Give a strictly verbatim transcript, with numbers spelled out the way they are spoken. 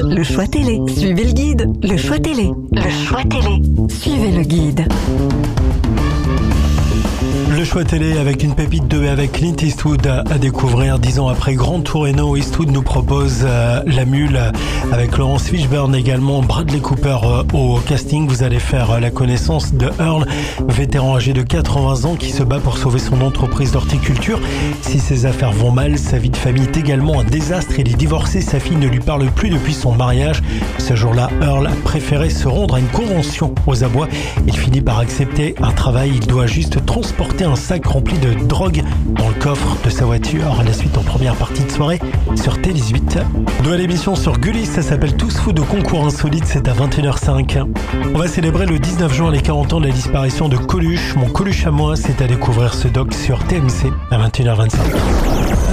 guide, le choix télé. Suivez le guide, le choix télé. Le choix télé. Suivez le guide. Le choix télé avec une pépite de avec Clint Eastwood à découvrir. Dix ans après Grand Torino, Eastwood nous propose euh, La Mule avec Laurence Fishburne, également Bradley Cooper euh, au casting. Vous allez faire euh, la connaissance de Earl, vétéran âgé de quatre-vingts ans qui se bat pour sauver son entreprise d'horticulture. Si ses affaires vont mal, sa vie de famille est également un désastre. Il est divorcé, sa fille ne lui parle plus depuis son mariage. Ce jour-là, Earl a préféré se rendre à une convention aux abois. Il finit par accepter un travail. Il doit juste transporter un sac rempli de drogue dans le coffre de sa voiture. La suite en première partie de soirée sur T dix-huit. Nouvelle émission sur Gulli, ça s'appelle Tous fous de concours insolites, c'est à vingt et une heures cinq. On va célébrer le dix-neuf juin les quarante ans de la disparition de Coluche. Mon Coluche à moi, c'est à découvrir ce doc sur T M C à vingt et une heures vingt-cinq.